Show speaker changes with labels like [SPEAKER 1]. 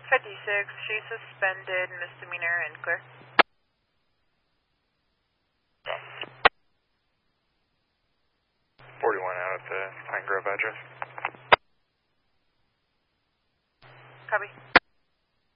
[SPEAKER 1] 56, she's suspended, misdemeanor, and clear.
[SPEAKER 2] 41 out at the Pine Grove address.
[SPEAKER 1] Copy.